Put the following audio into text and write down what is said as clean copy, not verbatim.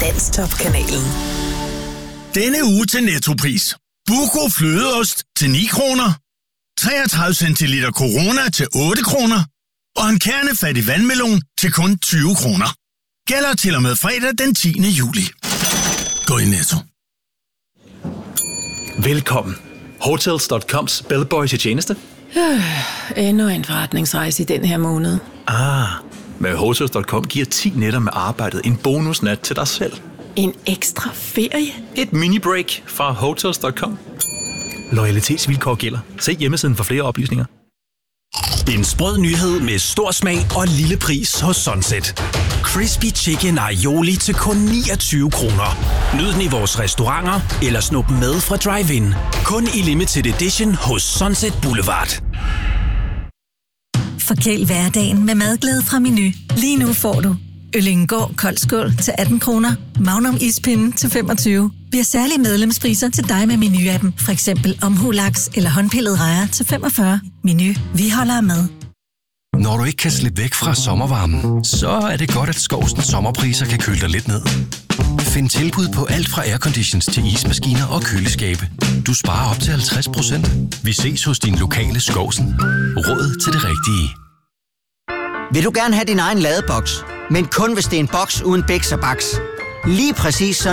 Danstop-kanalen. Denne uge til Nettopris. Buco flødeost til 9 kroner. 33 centiliter Corona til 8 kroner. Og en kernefattig vandmelon til kun 20 kroner. Gælder til og med fredag den 10. juli. Gå i Netto. Velkommen. Hotels.coms bellboy til tjeneste. Endnu en forretningsrejse i den her måned. Med Hotels.com giver 10 nætter med arbejdet en bonusnat til dig selv. En ekstra ferie? Et mini-break fra Hotels.com. Loyalitetsvilkår gælder. Se hjemmesiden for flere oplysninger. En sprød nyhed med stor smag og lille pris hos Sunset. Crispy Chicken Aioli til kun 29 kroner. Nyd den i vores restauranter eller snup dem med fra Drive-In. Kun i Limited Edition hos Sunset Boulevard. Forkæl hverdagen med madglæde fra Meny. Lige nu får du Øllingegård Koldskål til 18 kroner. Magnum ispinde til 25. Vi har særlige medlemspriser til dig med Meny-appen. For eksempel omhulaks eller håndpillet rejer til 45. Meny. Vi holder med. Når du ikke kan slippe væk fra sommervarmen, så er det godt, at Skovsens sommerpriser kan køle dig lidt ned. Find tilbud på alt fra airconditions til ismaskiner og køleskabe. Du sparer op til 50%. Vi ses hos din lokale Skovsen. Råd til det rigtige. Vil du gerne have din egen ladeboks, men kun hvis det er en boks uden bæks og baks? Lige præcis sådan